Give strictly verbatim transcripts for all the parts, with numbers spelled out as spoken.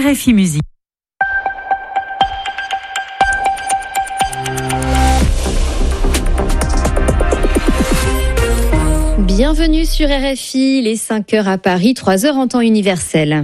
R F I Musique. Bienvenue sur R F I, les cinq heures à Paris, trois heures en temps universel.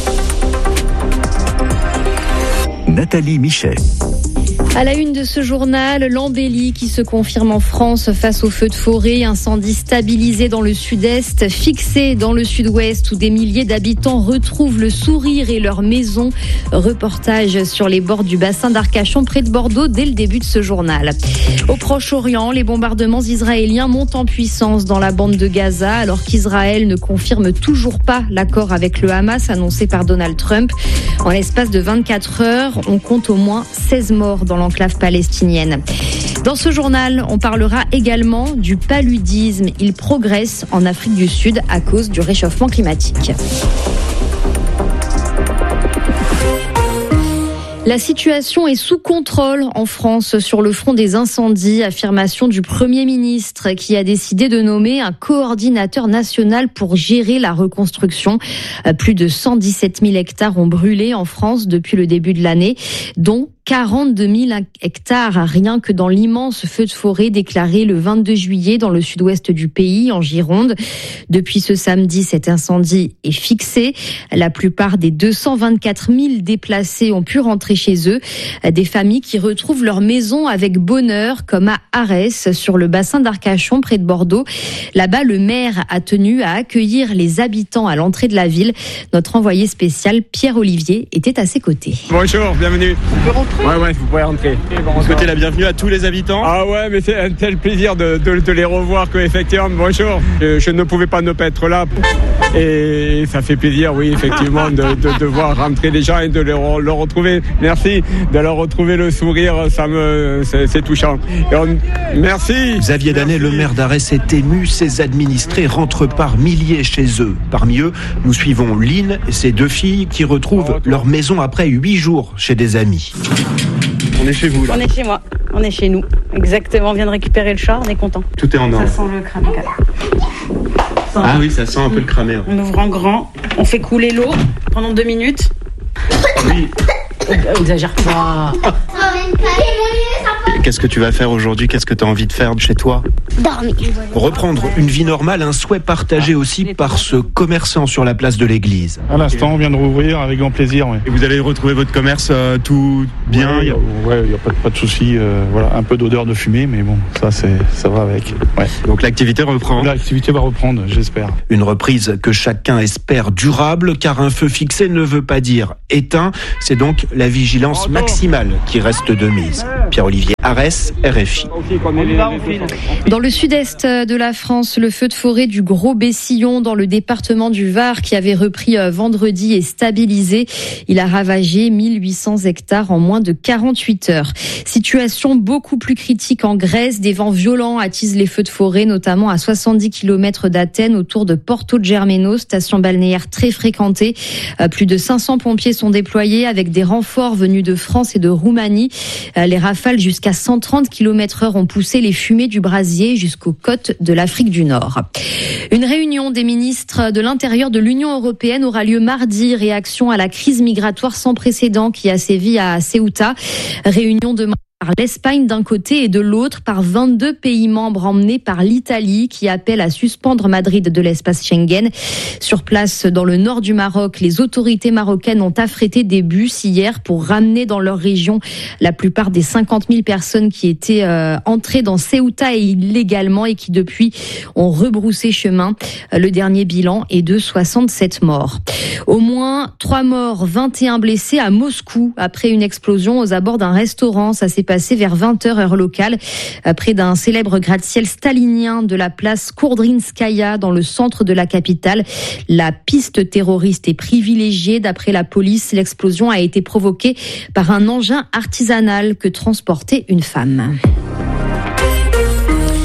Nathalie Michet. À la une de ce journal, l'embellie qui se confirme en France face aux feux de forêt, incendie stabilisé dans le sud-est, fixé dans le sud-ouest où des milliers d'habitants retrouvent le sourire et leur maison. Reportage sur les bords du bassin d'Arcachon près de Bordeaux dès le début de ce journal. Au Proche-Orient, les bombardements israéliens montent en puissance dans la bande de Gaza alors qu'Israël ne confirme toujours pas l'accord avec le Hamas annoncé par Donald Trump. En l'espace de vingt-quatre heures, on compte au moins seize morts dans l'enclave palestinienne. Dans ce journal, on parlera également du paludisme. Il progresse en Afrique du Sud à cause du réchauffement climatique. La situation est sous contrôle en France sur le front des incendies. Affirmation du Premier ministre qui a décidé de nommer un coordinateur national pour gérer la reconstruction. Plus de cent dix-sept mille hectares ont brûlé en France depuis le début de l'année, dont quarante-deux mille hectares rien que dans l'immense feu de forêt déclaré le vingt-deux juillet dans le sud-ouest du pays, en Gironde. Depuis ce samedi, cet incendie est fixé. La plupart des deux cent vingt-quatre mille déplacés ont pu rentrer chez eux. Des familles qui retrouvent leur maison avec bonheur, comme à Arès, sur le bassin d'Arcachon, près de Bordeaux. Là-bas, le maire a tenu à accueillir les habitants à l'entrée de la ville. Notre envoyé spécial, Pierre Olivier, était à ses côtés. Bonjour, bienvenue. On peut rentrer ? Ouais, ouais, vous pouvez rentrer. Vous souhaitez la bienvenue à tous les habitants ? Ah ouais, mais c'est un tel plaisir de, de, de les revoir que, effectivement, bonjour. Je, je ne pouvais pas ne pas être là. Et ça fait plaisir, oui, effectivement, de, de, de voir rentrer les gens et de leur, leur retrouver. Merci de leur retrouver le sourire, ça me, c'est, c'est touchant. Et on, merci. Xavier Danet, le maire d'Arès, est ému. Ses administrés rentrent par milliers chez eux. Parmi eux, nous suivons Lynn et ses deux filles qui retrouvent leur maison après huit jours chez des amis. On est chez vous, là. On est chez moi, on est chez nous. Exactement, on vient de récupérer le chat, on est content. Tout est en ordre. Ça sent le cramé. Ah oui, ça sent un peu le cramé. On ouvre en grand, on fait couler l'eau pendant deux minutes. Oui. On exagère pas. Qu'est-ce que tu vas faire aujourd'hui ? Qu'est-ce que tu as envie de faire chez toi ? Dormir. Reprendre une vie normale, un souhait partagé aussi par ce commerçant sur la place de l'église. À l'instant, on vient de rouvrir avec grand plaisir. Ouais. Et vous allez retrouver votre commerce euh, tout bien ? Ouais, il ouais, n'y a pas, pas de souci. Euh, voilà, un peu d'odeur de fumée, mais bon, ça, c'est, ça va avec. Ouais. Donc l'activité reprend ? L'activité va reprendre, j'espère. Une reprise que chacun espère durable, car un feu fixé ne veut pas dire éteint. C'est donc la vigilance maximale qui reste de mise. Pierre-Olivier Arès, R F I. Dans le sud-est de la France, le feu de forêt du Gros-Bessillon dans le département du Var qui avait repris vendredi est stabilisé. Il a ravagé mille huit cents hectares en moins de quarante-huit heures. Situation beaucoup plus critique en Grèce. Des vents violents attisent les feux de forêt, notamment à soixante-dix kilomètres d'Athènes, autour de Porto Germeno, station balnéaire très fréquentée. Plus de cinq cents pompiers sont déployés avec des renforts venus de France et de Roumanie. Les rafales jusqu'à cent trente kilomètres heure ont poussé les fumées du brasier jusqu'aux côtes de l'Afrique du Nord. Une réunion des ministres de l'Intérieur de l'Union européenne aura lieu mardi. Réaction à la crise migratoire sans précédent qui a sévi à Ceuta. Réunion demain par l'Espagne d'un côté et de l'autre par vingt-deux pays membres emmenés par l'Italie qui appelle à suspendre Madrid de l'espace Schengen. Sur place, dans le nord du Maroc, les autorités marocaines ont affrété des bus hier pour ramener dans leur région la plupart des cinquante mille personnes qui étaient euh, entrées dans Ceuta illégalement et qui depuis ont rebroussé chemin. Le dernier bilan est de soixante-sept morts. Au moins trois morts, vingt et un blessés à Moscou après une explosion aux abords d'un restaurant. Ça s'est passé vers vingt heures heure locale, près d'un célèbre gratte-ciel stalinien de la place Kourdrinskaya dans le centre de la capitale. La piste terroriste est privilégiée. D'après la police, l'explosion a été provoquée par un engin artisanal que transportait une femme.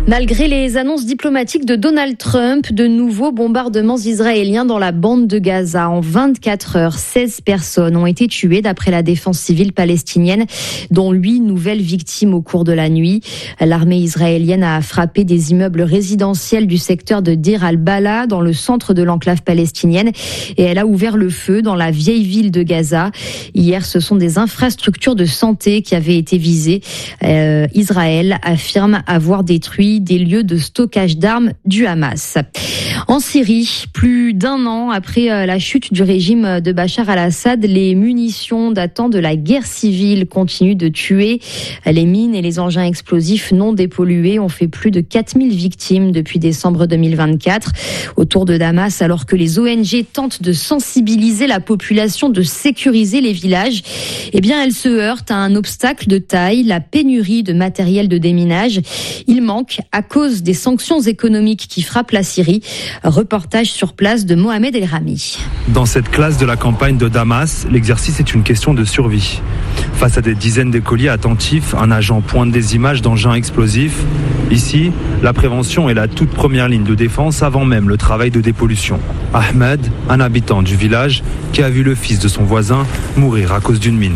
Malgré les annonces diplomatiques de Donald Trump, de nouveaux bombardements israéliens dans la bande de Gaza. En vingt-quatre heures, seize personnes ont été tuées d'après la défense civile palestinienne, dont huit nouvelles victimes au cours de la nuit. L'armée israélienne a frappé des immeubles résidentiels du secteur de Deir al-Bala, dans le centre de l'enclave palestinienne, et elle a ouvert le feu dans la vieille ville de Gaza. Hier, ce sont des infrastructures de santé qui avaient été visées. Euh, Israël affirme avoir détruit des lieux de stockage d'armes du Hamas. En Syrie, plus d'un an après la chute du régime de Bachar al-Assad, les munitions datant de la guerre civile continuent de tuer. Les mines et les engins explosifs non dépollués ont fait plus de quatre mille victimes depuis décembre deux mille vingt-quatre. Autour de Damas, alors que les O N G tentent de sensibiliser la population, de sécuriser les villages, eh bien, elles se heurtent à un obstacle de taille, la pénurie de matériel de déminage. Il manque à cause des sanctions économiques qui frappent la Syrie. Reportage sur place de Mohamed El Rami. Dans cette classe de la campagne de Damas, l'exercice est une question de survie. Face à des dizaines d'écoliers attentifs, un agent pointe des images d'engins explosifs. Ici, la prévention est la toute première ligne de défense avant même le travail de dépollution. Ahmed, un habitant du village, qui a vu le fils de son voisin mourir à cause d'une mine.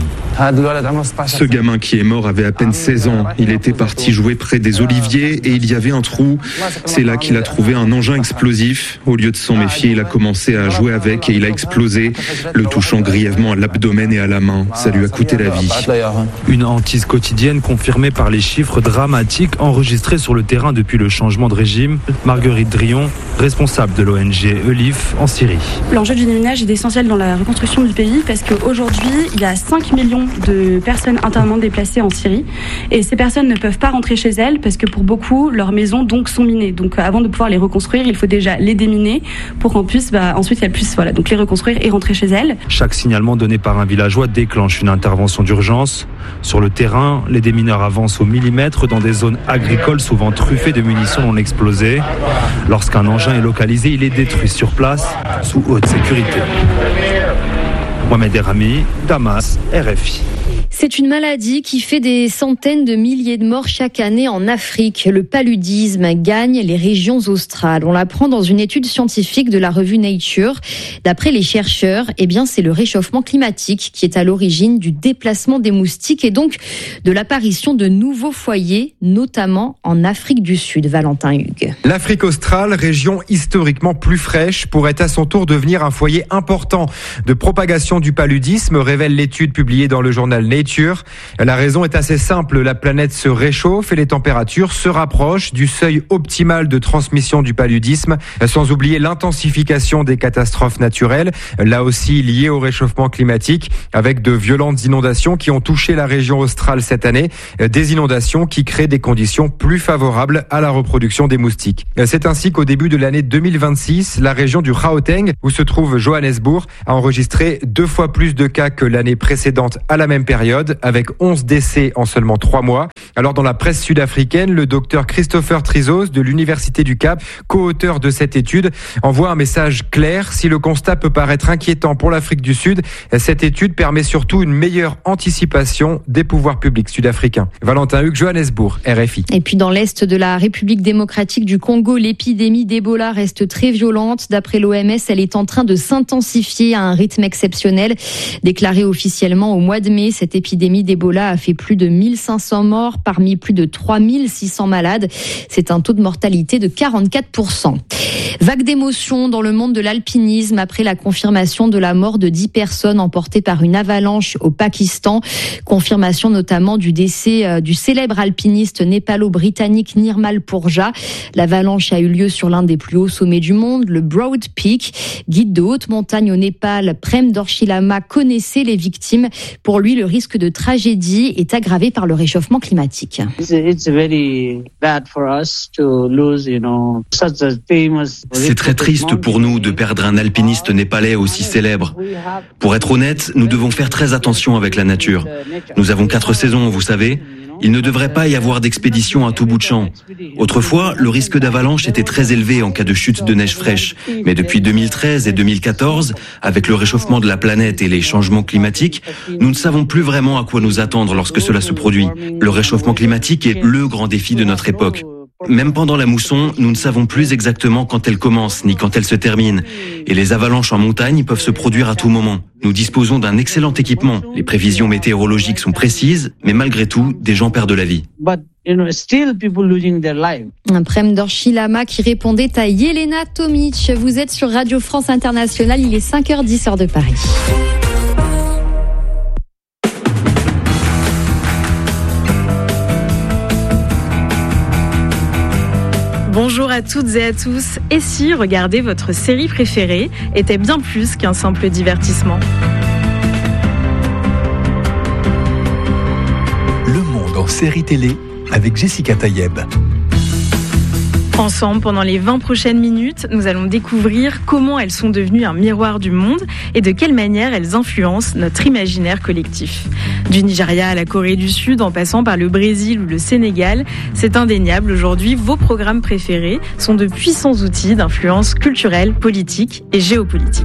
Ce gamin qui est mort avait à peine seize ans. Il était parti jouer près des oliviers et il y avait un trou. C'est là qu'il a trouvé un engin explosif. Au lieu de s'en méfier, il a commencé à jouer avec et il a explosé, le touchant grièvement à l'abdomen et à la main. Ça lui a coûté la vie. Une hantise quotidienne confirmée par les chiffres dramatiques enregistrés sur le terrain depuis le changement de régime. Marguerite Drion, responsable de l'O N G Elif en Syrie. L'enjeu du déminage est essentiel dans la reconstruction du pays parce qu'aujourd'hui, il y a cinq millions de personnes internement déplacées en Syrie et ces personnes ne peuvent pas rentrer chez elles parce que pour beaucoup, leurs maisons donc sont minées. Donc avant de pouvoir les reconstruire, il faut déjà les déminer pour qu'en puisse, bah, ensuite elles puissent voilà, donc les reconstruire et rentrer chez elles. Chaque signalement donné par un villageois déclenche une intervention d'urgence. Sur le terrain, les démineurs avancent au millimètre dans des zones agricoles souvent truffées de munitions non explosées. Lorsqu'un engin est localisé, il est détruit sur place sous haute sécurité. Mohamed El Rami, Damas, R F I. C'est une maladie qui fait des centaines de milliers de morts chaque année en Afrique. Le paludisme gagne les régions australes. On l'apprend dans une étude scientifique de la revue Nature. D'après les chercheurs, eh bien, c'est le réchauffement climatique qui est à l'origine du déplacement des moustiques et donc de l'apparition de nouveaux foyers, notamment en Afrique du Sud. Valentin Hugues. L'Afrique australe, région historiquement plus fraîche, pourrait à son tour devenir un foyer important de propagation du paludisme, révèle l'étude publiée dans le journal Nature. La raison est assez simple, la planète se réchauffe et les températures se rapprochent du seuil optimal de transmission du paludisme, sans oublier l'intensification des catastrophes naturelles, là aussi liées au réchauffement climatique, avec de violentes inondations qui ont touché la région australe cette année, des inondations qui créent des conditions plus favorables à la reproduction des moustiques. C'est ainsi qu'au début de l'année deux mille vingt-six, la région du Gauteng, où se trouve Johannesburg, a enregistré deux fois plus de cas que l'année précédente à la même période, avec onze décès en seulement trois mois. Alors dans la presse sud-africaine, le docteur Christopher Trizos de l'Université du Cap, co-auteur de cette étude, envoie un message clair. Si le constat peut paraître inquiétant pour l'Afrique du Sud, cette étude permet surtout une meilleure anticipation des pouvoirs publics sud-africains. Valentin Hugues, Johannesburg, R F I. Et puis dans l'est de la République démocratique du Congo, l'épidémie d'Ebola reste très violente. D'après l'O M S, elle est en train de s'intensifier à un rythme exceptionnel. Déclarée officiellement au mois de mai, cette épidémie d'Ebola a fait plus de mille cinq cents morts parmi plus de trois mille six cents malades. C'est un taux de mortalité de quarante-quatre pour cent. Vague d'émotion dans le monde de l'alpinisme après la confirmation de la mort de dix personnes emportées par une avalanche au Pakistan. Confirmation notamment du décès du célèbre alpiniste népalo-britannique Nirmal Purja. L'avalanche a eu lieu sur l'un des plus hauts sommets du monde, le Broad Peak. Guide de haute montagne au Népal, Prem Dorshilama connaissait les victimes. Pour lui, le risque de tragédie est aggravé par le réchauffement climatique. C'est très triste pour nous de perdre un alpiniste népalais aussi célèbre. Pour être honnête, nous devons faire très attention avec la nature. Nous avons quatre saisons, vous savez. Il ne devrait pas y avoir d'expédition à tout bout de champ. Autrefois, le risque d'avalanche était très élevé en cas de chute de neige fraîche. Mais depuis deux mille treize et deux mille quatorze, avec le réchauffement de la planète et les changements climatiques, nous ne savons plus vraiment à quoi nous attendre lorsque cela se produit. Le réchauffement climatique est le grand défi de notre époque. Même pendant la mousson, nous ne savons plus exactement quand elle commence ni quand elle se termine. Et les avalanches en montagne peuvent se produire à tout moment. Nous disposons d'un excellent équipement. Les prévisions météorologiques sont précises, mais malgré tout, des gens perdent la vie. Un Prem Dorshilama qui répondait à Yelena Tomic. Vous êtes sur Radio France Internationale, il est cinq heures dix heures de Paris. Bonjour à toutes et à tous. Et si regarder votre série préférée était bien plus qu'un simple divertissement ? Le monde en série télé avec Jessica Tayeb. Ensemble, pendant les vingt prochaines minutes, nous allons découvrir comment elles sont devenues un miroir du monde et de quelle manière elles influencent notre imaginaire collectif. Du Nigeria à la Corée du Sud, en passant par le Brésil ou le Sénégal, c'est indéniable. Aujourd'hui, vos programmes préférés sont de puissants outils d'influence culturelle, politique et géopolitique.